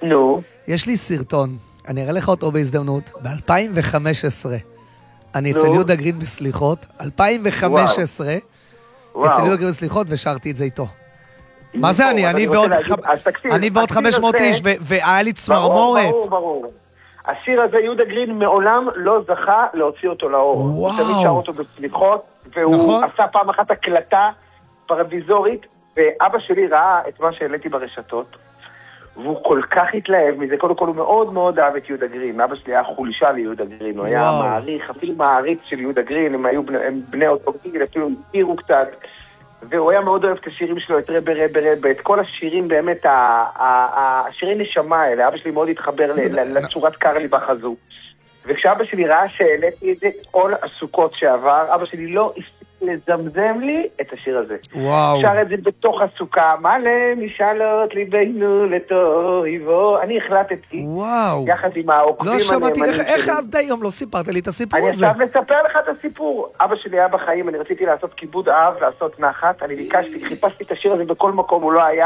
נו. יש לי סרטון, אני אראה לך אותו בהזדמנות, ב-2015. אני אצל יהודה גרין בסליחות, 2015, אצל יהודה גרין בסליחות, ושרתי את זה איתו. מה זה אני ועוד 500 איש, והיה לי צמרמורת. ברור. השיר הזה, יהודה גרין מעולם לא זכה להוציא אותו לאור. הוא תמיד שר אותו בסליחות, והוא עשה פעם אחת הקלטה פרוויזורית, ואבא שלי ראה את מה שהעליתי ברשתות, והוא כל כך התלהב מזה. קודם כל הוא מאוד מאוד אהב את יהודה גרין. אבא שלי היה חולשה ליהודה גרין, הוא היה מעריך, אפילו מעריץ של יהודה גרין, הם היו בני אותו גיל, אפילו הכירו קצת, והוא היה מאוד אוהב את השירים שלו, את רבה, את כל השירים באמת, השירי נשמה האלה. אבא שלי מאוד התחבר לצורת קרלי בחזו. וכשאבא שלי ראה שהעליתי את זה, כל הסוכות שעבר, אבא שלי לא לזמזם לי את השיר הזה. שר את זה בתוך הסוכה, מלא משאלות ליבנו לטויבו. אני החלטתי, יחד עם העוקבים הנאמנים שלי. לא שמעתי, איך עד היום לא סיפרת לי את הסיפור הזה? אני עכשיו מספר לך את הסיפור. אבא שלי היה בחיים, אני רציתי לעשות כיבוד אב, לעשות נחת, אני חיפשתי את השיר הזה בכל מקום, הוא לא היה,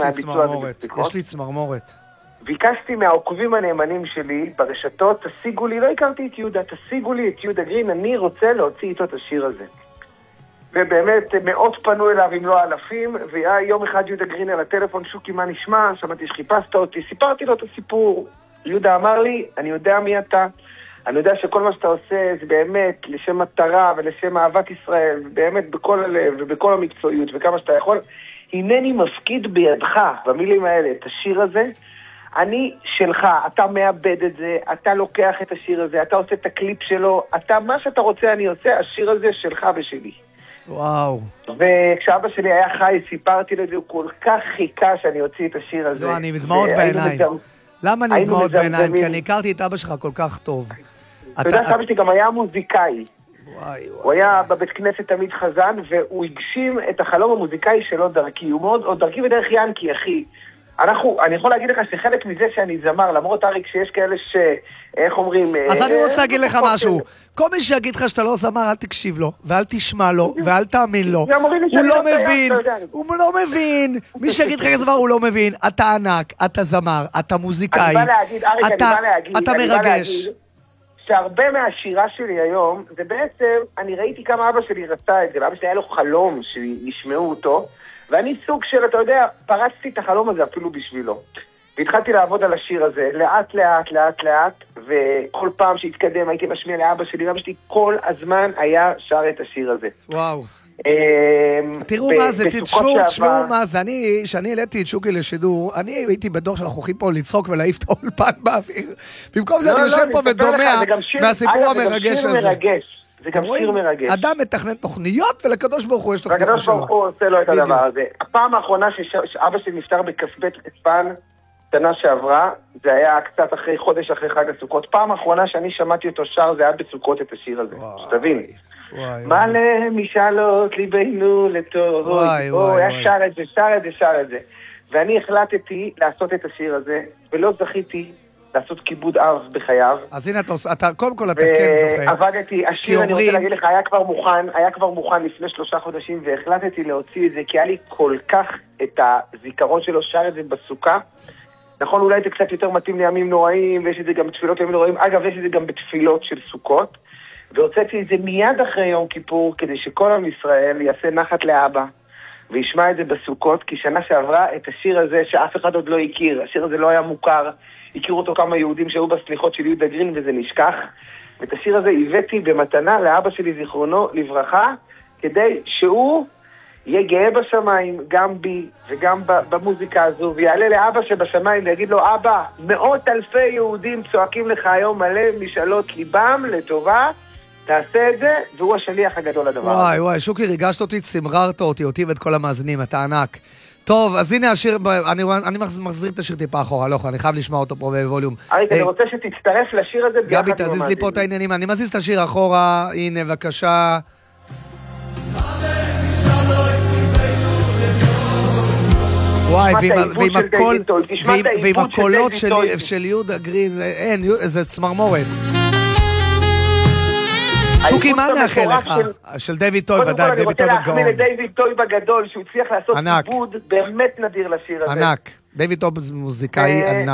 יש לי צמרמורת. ביקשתי מהעוקבים הנאמנים שלי ברשתות, תשיגו לי, לא הכרתי את יהודה, תשיגו לי את יהודה גרין, אני רוצה להוציא איתו את השיר הזה. ובאמת מאות פנו אליו אם לא אלפים, והיה יום אחד יהודה גרין על הטלפון, שוקי מה נשמע, שמעתי שחיפשת אותי, סיפרתי לו את הסיפור. יהודה אמר לי, אני יודע מי אתה, אני יודע שכל מה שאתה עושה זה באמת לשם מטרה ולשם אהבת ישראל, באמת בכל הלב ובכל המקצועיות וכמה שאתה יכול, הנני מפקיד בידך, במילים האלה, את השיר הזה, אני שלך, אתה מאבד את זה, אתה לוקח את השיר הזה, אתה עושה את הקליפ שלו, אתה מה שאתה רוצה אני עושה, השיר הזה שלך ושלי. וואו. וכשאבא שלי היה חי, סיפרתי לזה, הוא כל כך חיכה שאני אוציא את השיר הזה. לא, אני מדמעות בעיניים. למה אני מדמעות בעיניים? כי אני הכרתי את אבא שלך כל כך טוב. אתה יודע, אבא שלי גם היה מוזיקאי. הוא היה בבית כנסת תמיד חזן, והוא הגשים את החלום המוזיקאי שלו דרכי. הוא מאוד, דרכי ודרך ינקי, אחי. אני יכול להגיד לך שחלק מזה שאני זמר, למרות אריק שיש כאלה איך אומרים... אז אני רוצה להגיד לך משהו. כל מי שיגיד לך שאתה לא זמר, אל תקשיב לו, ואל תשמע לו, ואל תאמין לו. הוא לא מבין, הוא לא מבין. מי שיגיד לך זמר, הוא לא מבין. אתה ענק, אתה זמר, אתה מוזיקאי. אתה מרגש. שהרבה מהשירה שלי היום, זה בעצם, אני ראיתי כמה אבא שלי רצה את זה, ואבא שלי היה לו חלום שישמעו אותו, ואני סוג של, אתה יודע, פרצתי את החלום הזה אפילו בשבילו. והתחלתי לעבוד על השיר הזה, לאט, וכל פעם שהתקדם הייתי משמיע לאבא שלי, ואבא שלי כל הזמן היה שר את השיר הזה. וואו. תראו מה זה, תשמעו מה זה. כשאני העליתי את שוקי לשידור, אני הייתי בדור שאנחנו הולכים פה לצחוק ולהעיף את האולפן באוויר. במקום זה אני יושב פה ודומע מהסיפור המרגש הזה. זה גם שיר מרגש. אדם מתכנן תוכניות, ולקדוש ברוך הוא יש תוכניות משלו. לקדוש ברוך הוא עושה לו את הדבר הזה. הפעם האחרונה שאבא שלי נפטר בכ"ב חשוון, שנה שעברה, זה היה קצת אחרי חודש אחרי חג הסוכות. פעם האחרונה שאני שמעתי אותו שר, זה היה בסוכות את השיר הזה. שתבין. מלא משאלות ליבנו לטוב. הוא היה שר את זה. ואני החלטתי לעשות את השיר הזה, ולא זכיתי לעשות כיבוד אב בחייו. אז הנה, קודם כל אתה כן זוכר. ועבדתי, השיר, אני רוצה להגיד לך, היה כבר מוכן לפני 3 חודשים, והחלטתי להוציא את זה, כי היה לי כל כך את הזיכרון שלו, שר את זה בסוכה. נכון, אולי זה קצת יותר מתאים לימים נוראים, ויש את זה גם בתפילות לימים נוראים. אגב, יש את זה גם בתפילות של סוכות. והוצאתי את זה מיד אחרי יום כיפור, כדי שכל עם ישראל יעשה נחת לאבא, וישמע את זה בסוכות, כי שנה שעברה את השיר הזה שאף אחד עוד לא הכיר, השיר הזה לא היה מוכר, הכירו אותו כמה יהודים שהיו בסליחות של יהודה גרין וזה נשכח, ואת השיר הזה הבאתי במתנה לאבא שלי זיכרונו לברכה, כדי שהוא יהיה גאה בשמיים, גם בי וגם במוזיקה הזו, ויעלה לאבא שבשמיים ויגיד לו, אבא, 100,000 יהודים צועקים לך היום מלא משאלות ליבם לטובה, תעשה את זה, והוא השליח הגדול לדבר. וואי, שוקי, ריגשת אותי, צמררת אותי ואת כל המאזינים, אתה ענק. טוב, אז הנה השיר, אני מחזיר את השיר טיפה אחורה, לא, אני חייב לשמוע אותו פה בווליום. אריק, אני רוצה שתצטרף לשיר הזה ביחד עם גבי, תזיז לי פה את העניינים, אני מזיז את השיר אחורה, הנה, בבקשה. וואי, ועם הקולות של יהודה גרין, אין, זה צמרמורת. שוקי, מה נאחל לך? של דיוויד טוי, ודאי, דיוויד טוי בגאון. אני רוצה להחמיא לדיוויד טוי בגדול, שהוא הצליח לעשות עיבוד באמת נדיר לשיר הזה. ענק, דיוויד טוי מוזיקאי ענק.